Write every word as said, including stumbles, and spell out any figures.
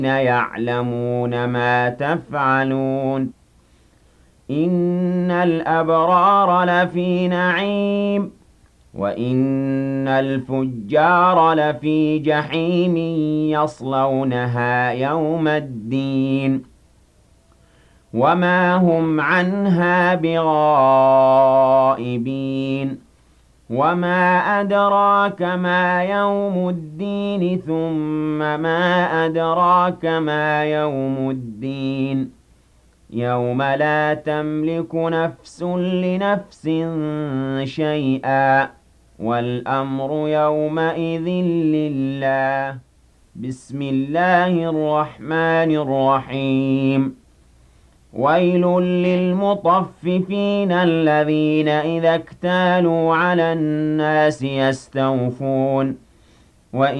يعلمون ما تفعلون إن الأبرار لفي نعيم وإن الفجار لفي جحيم يصلونها يوم الدين وما هم عنها بغائبين وما أدراك ما يوم الدين ثم ما أدراك ما يوم الدين يوم لا تملك نفس لنفس شيئا والأمر يومئذ لله بسم الله الرحمن الرحيم ويل للمطففين الذين إذا اكتالوا على الناس يستوفون وإن